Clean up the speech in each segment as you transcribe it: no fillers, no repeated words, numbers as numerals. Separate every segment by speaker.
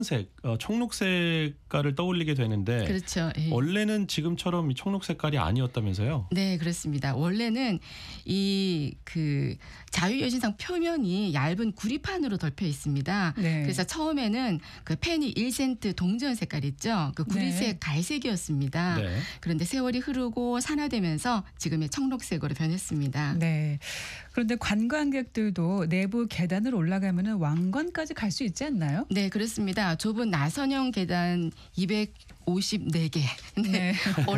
Speaker 1: 색, 청록 색깔을 떠올리게 되는데
Speaker 2: 그렇죠. 예.
Speaker 1: 원래는 지금처럼 이 청록 색깔이 아니었다면서요?
Speaker 2: 네, 그렇습니다. 원래는 이 자유여신상 표면이 얇은 구리판으로 덮여 있습니다.
Speaker 3: 네.
Speaker 2: 그래서 처음에는 그 펜이 1센트 동전 색깔 있죠. 그 구리색
Speaker 3: 네.
Speaker 2: 갈색이었습니다.
Speaker 1: 네.
Speaker 2: 그런데 세월이 흐르고 산화되면서 지금의 청록색으로 변했습니다.
Speaker 3: 네. 그런데 관광객들도 내부 계단을 올라가면 왕관까지 갈 수 있지 않나요?
Speaker 2: 네, 그렇습니다. 좁은 나선형 계단 254개
Speaker 3: 네.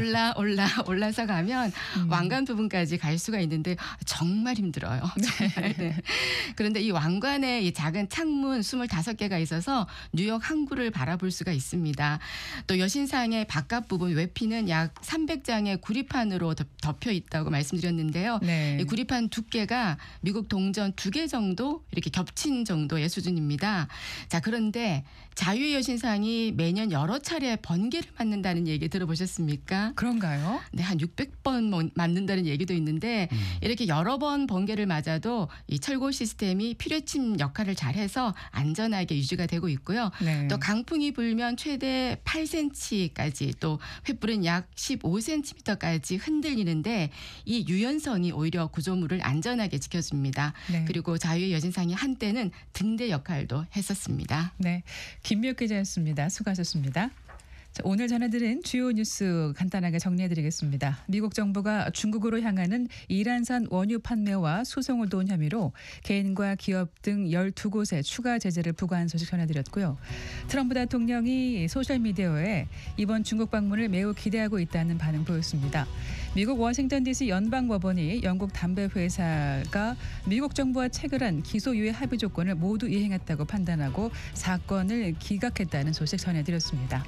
Speaker 2: 올라서 가면 왕관 부분까지 갈 수가 있는데 정말 힘들어요. 네. 그런데 이 왕관에 이 작은 창문 25개가 있어서 뉴욕 항구를 바라볼 수가 있습니다. 또 여신상의 바깥 부분 외피는 약 300장의 구리판으로 덮여 있다고 말씀드렸는데요.
Speaker 3: 네.
Speaker 2: 이 구리판 두께가 미국 동전 2개 정도 이렇게 겹친 정도의 수준입니다. 자, 그런데 자유의 여신상이 매년 여러 차례 번개를 맞는다는 얘기 들어보셨습니까?
Speaker 3: 그런가요?
Speaker 2: 네, 한 600번 맞는다는 얘기도 있는데 이렇게 여러 번 번개를 맞아도 이 철골 시스템이 피뢰침 역할을 잘해서 안전하게 유지가 되고 있고요.
Speaker 3: 네.
Speaker 2: 또 강풍이 불면 최대 8cm까지 또 횃불은 약 15cm까지 흔들리는데 이 유연성이 오히려 구조물을 안전하게 지켜줍니다.
Speaker 3: 네.
Speaker 2: 그리고 자유의 여신상이 한때는 등대 역할도 했었습니다.
Speaker 3: 네. 김미옥 기자였습니다. 수고하셨습니다. 자, 오늘 전해드린 주요 뉴스 간단하게 정리해드리겠습니다. 미국 정부가 중국으로 향하는 이란산 원유 판매와 수송을 도운 혐의로 개인과 기업 등 12곳에 추가 제재를 부과한 소식 전해드렸고요. 트럼프 대통령이 소셜미디어에 이번 중국 방문을 매우 기대하고 있다는 반응 보였습니다. 미국 워싱턴 DC 연방법원이 영국 담배 회사가 미국 정부와 체결한 기소유예 합의 조건을 모두 이행했다고 판단하고 사건을 기각했다는 소식 전해드렸습니다.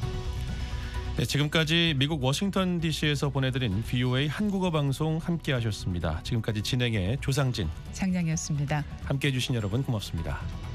Speaker 1: 네, 지금까지 미국 워싱턴 DC에서 보내드린 VOA 한국어 방송 함께하셨습니다. 지금까지 진행의 조상진,
Speaker 3: 장량이었습니다.
Speaker 1: 함께해 주신 여러분 고맙습니다.